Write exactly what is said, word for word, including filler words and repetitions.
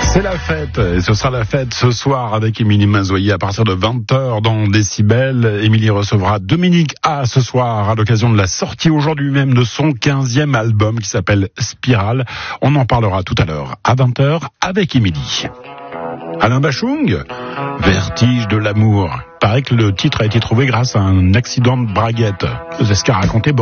C'est la fête, et ce sera la fête ce soir avec Émilie Mazoyer à partir de vingt heures dans Décibel. Émilie recevra Dominique A ce soir à l'occasion de la sortie aujourd'hui même de son quinzième album qui s'appelle Spirale. On en parlera tout à l'heure à vingt heures avec Émilie. Alain Bachung, Vertige de l'amour. Paraît que le titre a été trouvé grâce à un accident de braguette. C'est ce qu'a raconté